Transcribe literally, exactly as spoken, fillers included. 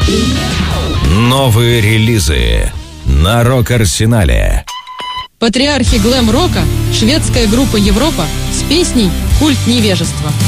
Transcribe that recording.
Новые релизы на Рок-Арсенале. Патриархи глэм-рока, шведская группа «Европа» с песней «Культ невежества».